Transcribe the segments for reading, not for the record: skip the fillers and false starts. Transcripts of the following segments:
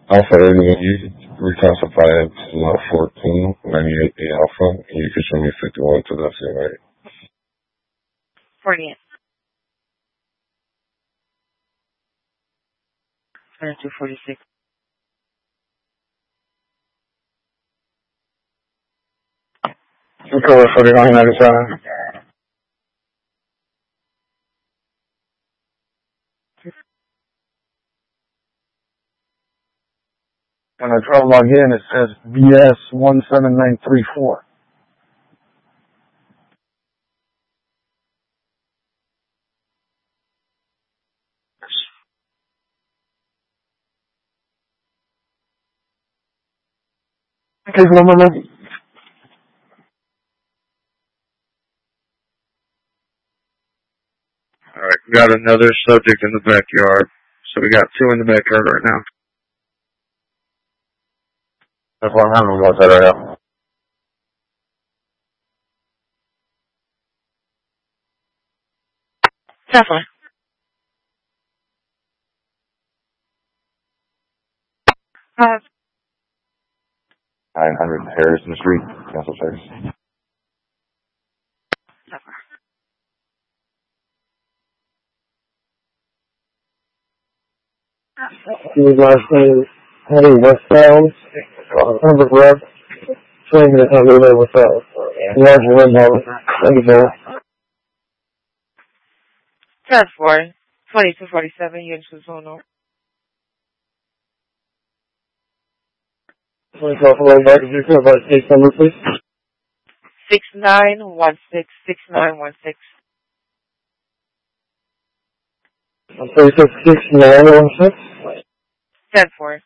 Alpha 88, reclassified lot 14, 98A Alpha, and you can show me 51 to the same right. 48. 2246. Recover 4997. When I try to log in, it says VS17934. Case number, man. Alright, we got another subject in the backyard. So we got 2 in the backyard right now. That's what I'm having about that right now. Definitely. 900 Harrison Street, Council Service. His last name is Henry Westbound. Number Road. Showing me how they live with Roger Lindhauer. Thank you, sir. 10-4. 2247. You into zone over. 24 for road back. If you could provide case number, please. 6916. 6916. I'm 366916. 10-4.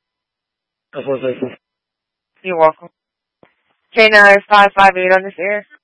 That's what I think. You're welcome. K9558 on this air.